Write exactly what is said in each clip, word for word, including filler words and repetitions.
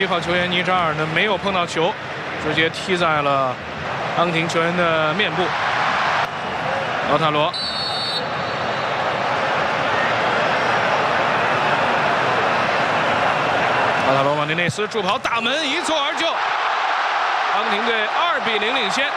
一号球员尼扎尔呢没有碰到球，直接踢在了阿根廷球员的面部。劳塔罗，劳塔罗马丁内斯助跑打门，一蹴而就，阿根廷队二比零领先。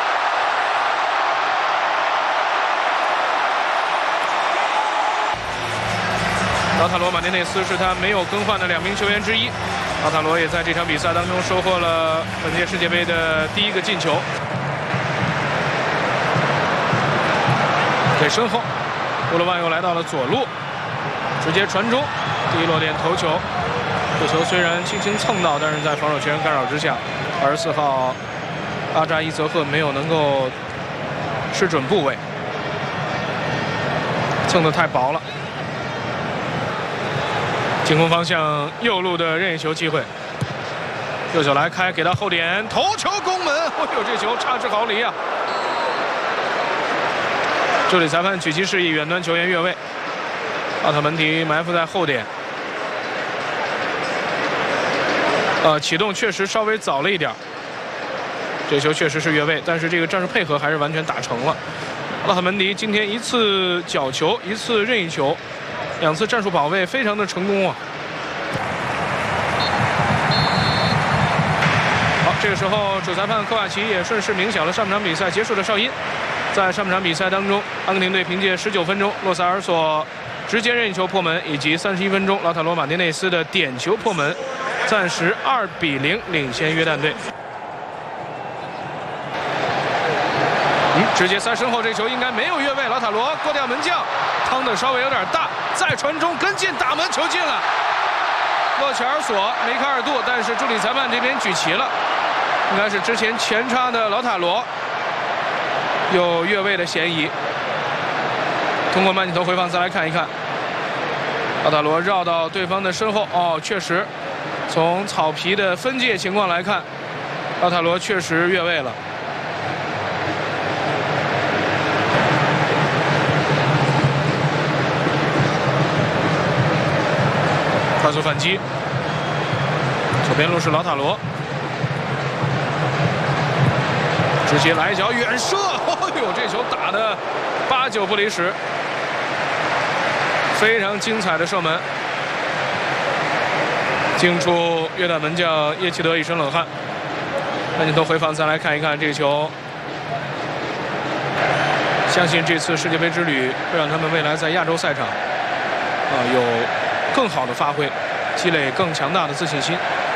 劳塔罗马丁内斯是他没有更换的两名球员之一。劳塔罗也在这场比赛当中收获了本届世界杯的第一个进球。给身后，乌鲁万又来到了左路，直接传中，第一落点头球。这球虽然轻轻蹭到，但是在防守球员干扰之下，二十四号阿扎伊泽赫没有能够吃准部位，蹭得太薄了。 进攻方向右路的任意球机会，右脚来开，给到后点，头球攻门，哎呦，这球差之毫厘啊！助理裁判举旗示意远端球员越位，奥特门迪埋伏在后点，呃，启动确实稍微早了一点，这球确实是越位，但是这个战术配合还是完全打成了。奥特门迪今天一次角球，一次任意球。 两次战术保卫非常的成功啊！好，这个时候主裁判科瓦奇也顺势鸣响了上半场比赛结束的哨音。在上半场比赛当中，阿根廷队凭借十九分钟洛萨尔索直接任意球破门，以及三十一分钟劳塔罗马丁内斯的点球破门，暂时二比零领先约旦队。嗯，直接塞身后，这球应该没有越位，劳塔罗过掉门将，趟的稍微有点大。 再传中跟进打门，球进了。洛切尔索梅开二度，但是助理裁判这边举旗了，应该是之前前插的劳塔罗有越位的嫌疑。通过慢镜头回放再来看一看，劳塔罗绕到对方的身后，哦，确实，从草皮的分界情况来看，劳塔罗确实越位了。 快速反击，左边路是劳塔罗，直接来一脚远射，哦呦，这球打得八九不离十，非常精彩的射门，惊出约旦门将叶奇德一身冷汗。慢镜头回放再来看一看这个球，相信这次世界杯之旅会让他们未来在亚洲赛场啊有。 更好的发挥，积累更强大的自信心。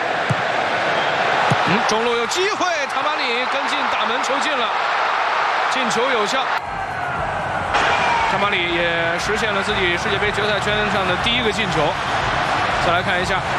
嗯，中路有机会，塔马里跟进打门，球进了，进球有效。塔马里也实现了自己世界杯决赛圈上的第一个进球。再来看一下，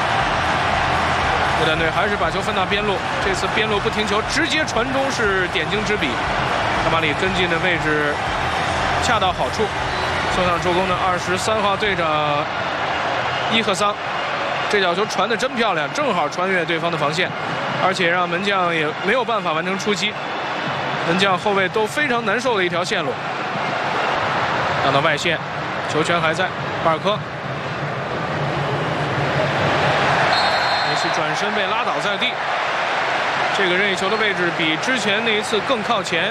约旦队还是把球分到边路，这次边路不停球，直接传中是点睛之笔。塔马里跟进的位置恰到好处，送上助攻的二十三号队长。 伊赫桑，这脚球传得真漂亮，正好穿越对方的防线，而且让门将也没有办法完成出击，门将后卫都非常难受的一条线路。打到外线，球权还在，巴尔科，梅西转身被拉倒在地，这个任意球的位置比之前那一次更靠前。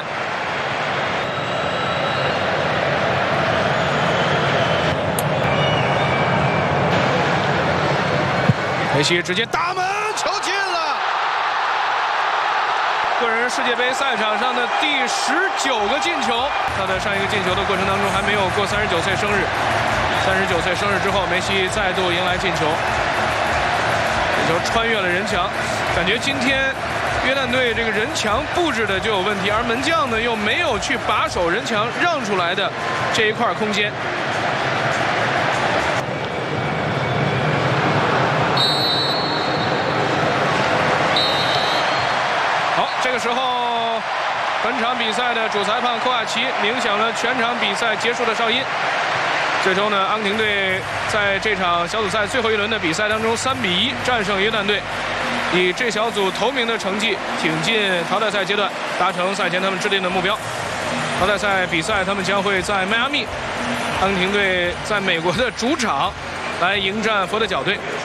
梅西直接打门，球进了！个人世界杯赛场上的第十九个进球。他在上一个进球的过程当中还没有过三十九岁生日。三十九岁生日之后，梅西再度迎来进球，这球穿越了人墙，感觉今天约旦队这个人墙布置的就有问题，而门将呢又没有去把守人墙让出来的这一块空间。 这个时候，本场比赛的主裁判科瓦奇鸣响了全场比赛结束的哨音。最终呢，阿根廷队在这场小组赛最后一轮的比赛当中，三比一战胜约旦队，以这小组头名的成绩挺进淘汰赛阶段，达成赛前他们制定的目标。淘汰赛比赛他们将会在迈阿密，阿根廷队在美国的主场来迎战佛得角队。